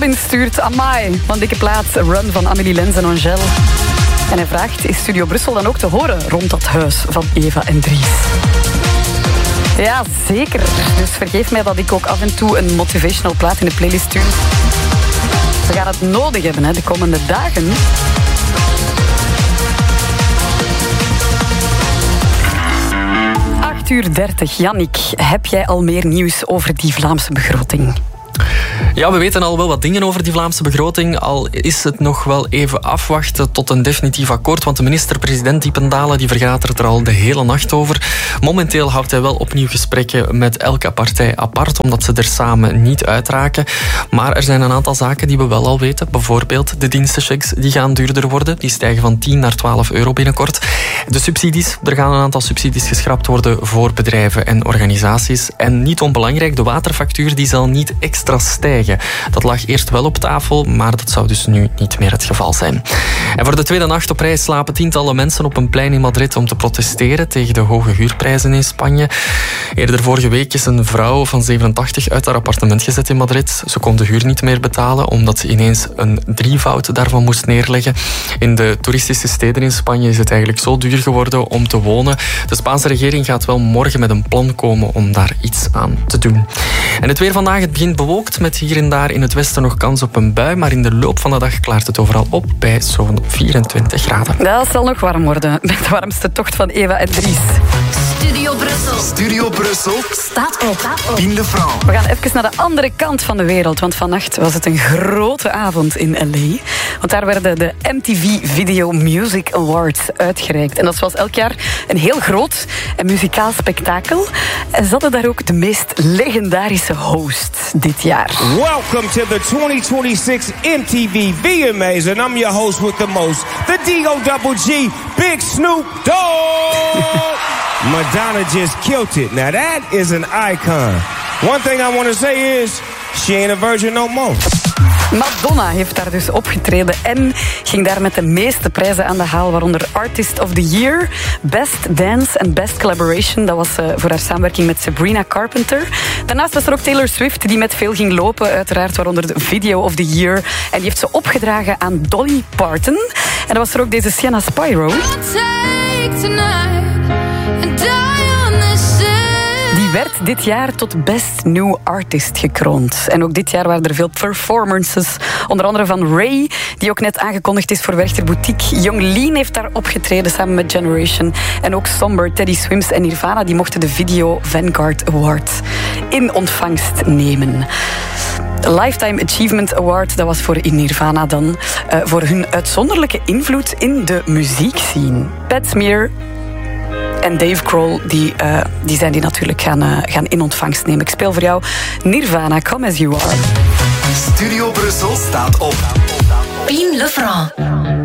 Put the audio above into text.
Robin stuurt Amai van Dikke Plaat, Run van Amélie Lens en Angèle. En hij vraagt, is Studio Brussel dan ook te horen rond dat huis van Eva en Dries? Ja, zeker. Dus vergeef mij dat ik ook af en toe een motivational plaat in de playlist stuur. We gaan het nodig hebben de komende dagen. Uur 30. Jannik, heb jij al meer nieuws over die Vlaamse begroting? Ja, we weten al wel wat dingen over die Vlaamse begroting. Al is het nog wel even afwachten tot een definitief akkoord. Want de minister-president Diependaelen die vergadert er al de hele nacht over. Momenteel houdt hij wel opnieuw gesprekken met elke partij apart, omdat ze er samen niet uitraken. Maar er zijn een aantal zaken die we wel al weten. Bijvoorbeeld de dienstenchecks, die gaan duurder worden. Die stijgen van 10 naar 12 euro binnenkort. De subsidies, er gaan een aantal subsidies geschrapt worden voor bedrijven en organisaties. En niet onbelangrijk, de waterfactuur die zal niet extra stijgen. Dat lag eerst wel op tafel, maar dat zou dus nu niet meer het geval zijn. En voor de tweede nacht op rij slapen tientallen mensen op een plein in Madrid om te protesteren tegen de hoge huurprijzen in Spanje. Eerder vorige week is een vrouw van 87 uit haar appartement gezet in Madrid. Ze kon de huur niet meer betalen, omdat ze ineens een drievoud daarvan moest neerleggen. In de toeristische steden in Spanje is het eigenlijk zo duur geworden om te wonen. De Spaanse regering gaat wel morgen met een plan komen om daar iets aan te doen. En het weer vandaag, het begint bewolkt met hier en daar in het westen nog kans op een bui, maar in de loop van de dag klaart het overal op bij zo'n 24 graden. Dat zal nog warm worden met de warmste tocht van Eva en Dries. Studio Brussel. Studio Brussel Staat op. in de Frans. We gaan even naar de andere kant van de wereld, want vannacht was het een grote avond in L.A. Want daar werden de MTV Video Music Awards uitgereikt. En dat was elk jaar een heel groot en muzikaal spektakel. En ze hadden daar ook de meest legendarische host dit jaar. Welcome to the 2026 MTV VMAs, and I'm your host with the most, the D-O-double-G, Big Snoop Dogg. Madonna just killed it. Now that is an icon. One thing I want to say is, she ain't a virgin no more. Madonna heeft daar dus opgetreden en ging daar met de meeste prijzen aan de haal, waaronder Artist of the Year, Best Dance en Best Collaboration. Dat was voor haar samenwerking met Sabrina Carpenter. Daarnaast was er ook Taylor Swift, die met veel ging lopen, uiteraard, waaronder de Video of the Year. En die heeft ze opgedragen aan Dolly Parton. En dan was er ook deze Sienna Spyro. Die werd dit jaar tot Best New Artist gekroond. En ook dit jaar waren er veel performances. Onder andere van Ray, die ook net aangekondigd is voor Werchter Boutique. Young Lean heeft daar opgetreden samen met Generation. En ook Somber, Teddy Swims en Nirvana, die mochten de Video Vanguard Award in ontvangst nemen. De Lifetime Achievement Award, dat was voor Nirvana dan, voor hun uitzonderlijke invloed in de muziekscene. Pat Smear en Dave Grohl, die zijn die natuurlijk gaan in ontvangst nemen. Ik speel voor jou Nirvana, Come As You Are. Studio Brussel staat op. Pien Lefranc.